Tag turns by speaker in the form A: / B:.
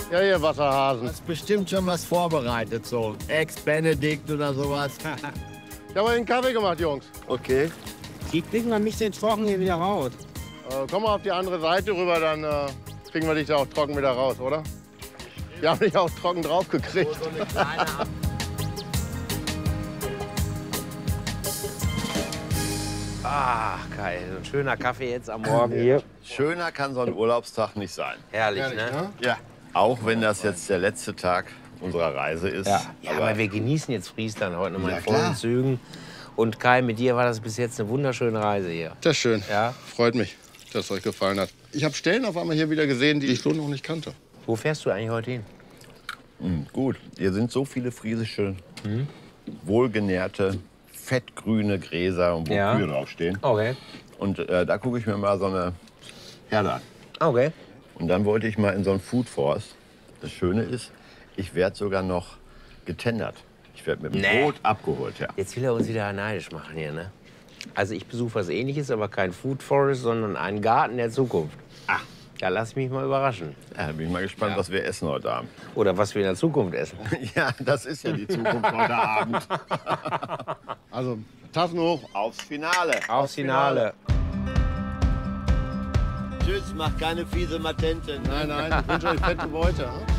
A: Ja, ihr Wasserhasen.
B: Du hast bestimmt schon was vorbereitet, so Ex-Benedict oder sowas.
A: Ich habe euch einen Kaffee gemacht, Jungs.
B: Okay.
C: Die kriegen wir nicht den Trocken hier wieder raus.
A: Komm mal auf die andere Seite rüber, dann kriegen wir dich da auch trocken wieder raus, oder? Wir haben dich auch trocken draufgekriegt.
B: So eine kleine
D: Ach, geil. So ein schöner Kaffee jetzt am Morgen hier.
E: Schöner kann so ein Urlaubstag nicht sein.
D: Herrlich, ne?
E: Ja. Auch wenn das jetzt der letzte Tag unserer Reise ist.
D: Ja, aber wir genießen jetzt Friesland heute nochmal in vollen Zügen. Und Kai, mit dir war das bis jetzt eine wunderschöne Reise hier.
A: Das ist schön.
D: Ja?
A: Freut mich, dass es euch gefallen hat. Ich habe Stellen auf einmal hier wieder gesehen, die ich so noch nicht kannte.
D: Wo fährst du eigentlich heute hin?
E: Gut, hier sind so viele friesische, wohlgenährte, fettgrüne Gräser, wo Kühe draufstehen.
D: Okay.
E: Und da gucke ich mir mal so eine Herde an.
D: Okay.
E: Und dann wollte ich mal in so einen Food Force. Das Schöne ist, ich werde sogar noch getendert. Ich werde mit dem Boot abgeholt, ja.
D: Jetzt will er uns wieder neidisch machen hier, ne? Also ich besuche was Ähnliches, aber kein Food Forest, sondern einen Garten der Zukunft.
E: Ah.
D: Ja, lass mich mal überraschen.
E: Ja, bin ich mal gespannt, was wir essen heute Abend.
D: Oder was wir in der Zukunft essen.
E: Ja, das ist ja die Zukunft heute Abend.
A: Also, Tassen hoch.
E: Aufs Finale.
D: Aufs Finale.
B: Tschüss, mach keine fiese Matenten.
A: Nein, nein, ich wünsche euch fette Beute.